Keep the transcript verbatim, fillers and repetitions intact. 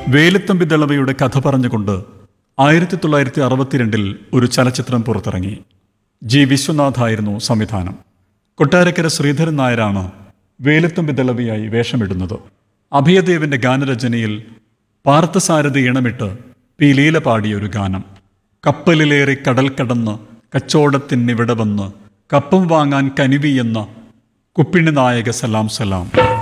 വേലുത്തമ്പി ദളവയുടെ കഥ പറഞ്ഞുകൊണ്ട് ആയിരത്തി തൊള്ളായിരത്തി അറുപത്തിരണ്ടിൽ ഒരു ചലച്ചിത്രം പുറത്തിറങ്ങി. ജി വിശ്വനാഥായിരുന്നു സംവിധാനം. കൊട്ടാരക്കര ശ്രീധരൻ നായരാണ് വേലുത്തമ്പി ദളവയായി വേഷമിടുന്നത്. അഭയദേവന്റെ ഗാനരചനയിൽ പാർത്ഥസാരഥി ഇണമിട്ട് പി ലീല പാടിയൊരു ഗാനം. കപ്പലിലേറി കടൽ കടന്ന് കച്ചോടത്തിനിവിടെ വന്ന് കപ്പം വാങ്ങാൻ കനിവിയെന്ന കുപ്പിണി നായക സലാം സലാം.